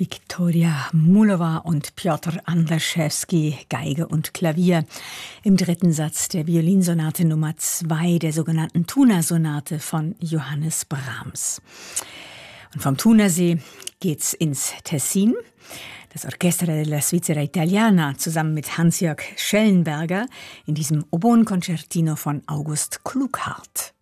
Viktoria Mullova und Piotr Andlaszewski, Geige und Klavier, im dritten Satz der Violinsonate Nummer 2 der sogenannten Thuner-Sonate von Johannes Brahms. Und vom Thunersee geht's ins Tessin. Das Orchestra della Svizzera Italiana zusammen mit Hans-Jörg Schellenberger in diesem Oboen-Concertino von August Klughardt.